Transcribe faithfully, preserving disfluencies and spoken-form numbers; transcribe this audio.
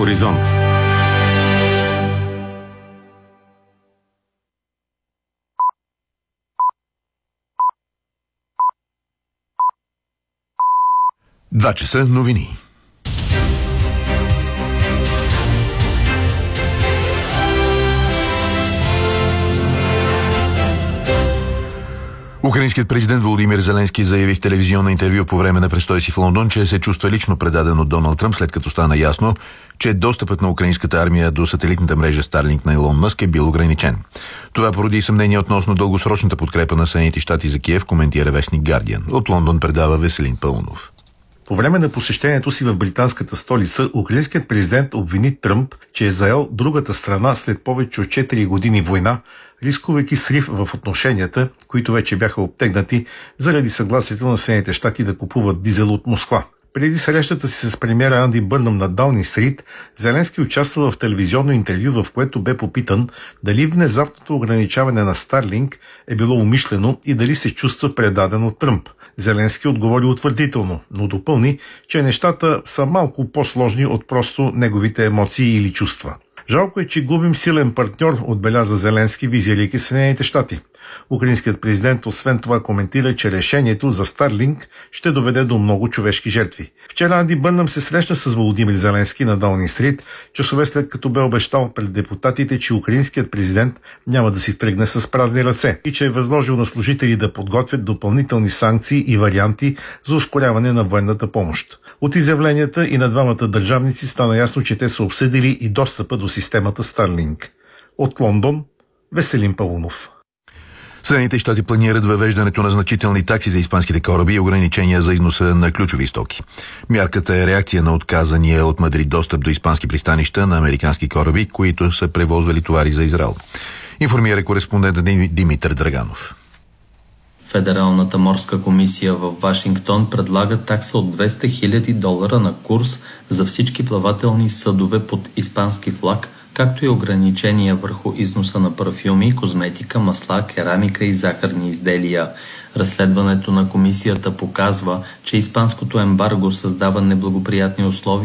Хоризонт. Два часа новини. Украинският президент Володимир Зеленски заяви в телевизионно интервю по време на престоя си в Лондон, че се чувства лично предаден от Доналд Тръмп, след като стана ясно, че достъпът на украинската армия до сателитната мрежа Starlink на Илон Мъск е бил ограничен. Това породи съмнение относно дългосрочната подкрепа на Съединените щати за Киев, коментира вестник Guardian. От Лондон предава Веселин Пълнов. По време на посещението си в британската столица, украинският президент обвини Тръмп, че е заел другата страна след повече от четири години война, рискувайки срив в отношенията, които вече бяха обтегнати заради съгласието на Съединените щати да купуват дизел от Москва. Преди срещата си с премиера Анди Бърнъм на Даунинг Стрит, Зеленски участва в телевизионно интервю, в което бе попитан дали внезапното ограничаване на Starlink е било умишлено и дали се чувства предаден от Тръмп. Зеленски отговори утвърдително, но допълни, че нещата са малко по-сложни от просто неговите емоции или чувства. Жалко е, че губим силен партньор, отбеляза Зеленски, визирайки Съединените щати. Украинският президент освен това коментира, че решението за Starlink ще доведе до много човешки жертви. Вчера Анди Бърнъм се срещна с Володимир Зеленски на Даунинг Стрит, часове след като бе обещал пред депутатите, че украинският президент няма да си тръгне с празни ръце и че е възложил на служители да подготвят допълнителни санкции и варианти за ускоряване на военната помощ. От изявленията и на двамата държавници стана ясно, че те са обсъдили и достъпа до системата Starlink. От Лондон, Веселин Пълнов. Съединените щати планират въвеждането на значителни такси за испанските кораби и ограничения за износа на ключови стоки. Мярката е реакция на отказания от Мадрид достъп до испански пристанища на американски кораби, които са превозвали товари за Израел. Информира кореспондентът Димитър Драганов. Федералната морска комисия в Вашингтон предлага такса от двеста хиляди долара на курс за всички плавателни съдове под испански флаг, както и ограничения върху износа на парфюми, козметика, масла, керамика и захарни изделия. Разследването на комисията показва, че испанското ембарго създава неблагоприятни условия